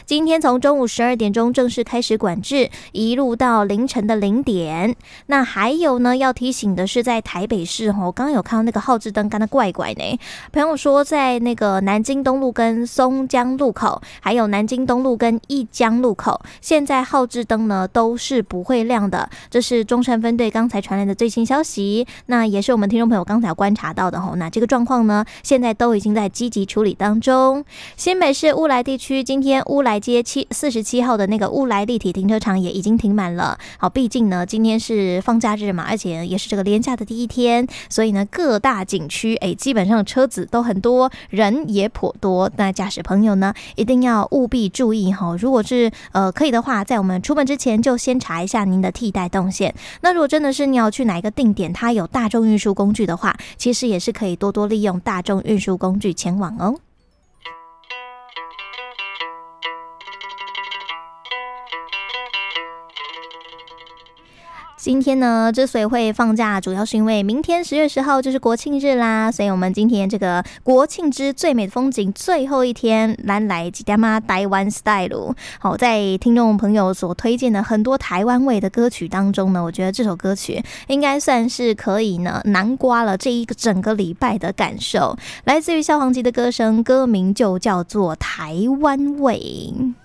今天从中午12点钟正式开始管制，一路到凌晨的0点。那还有呢，要提醒的是，在台北市刚刚有看到那个号志灯，刚才怪怪呢。朋友说，在那个南京东路跟松江路口，还有南京东路跟一江路口，现在号志灯呢都是不会亮的。这是中山分队刚才传来的最新消息，那也是我们听众朋友刚才有观察到的那这个状况呢，现在都已经在积极处理当中。新北市乌来地区，今天乌来街47号的那个乌来立体停车场也已经停满了。好，毕竟呢今天是放假日嘛，而且也是这个连假的第一天，所以呢各大景区基本上车子都很多，人也颇多。那驾驶朋友呢一定要务必注意如果是可以的话，在我们出门之前就先查一下您的替代动线。那如果真的是你要去哪一个定点，它有大众运输工具的话，其实也是可以多多利用大众运输工具前往哦。今天呢，之所以会放假，主要是因为明天10月10号就是国庆日啦，所以我们今天这个国庆之最美的风景最后一天，咱来一点嘛台湾 style。好，在听众朋友所推荐的很多台湾味的歌曲当中呢，我觉得这首歌曲应该算是可以呢囊括了这一个整个礼拜的感受，来自于萧煌奇的歌声，歌名就叫做《台湾味》。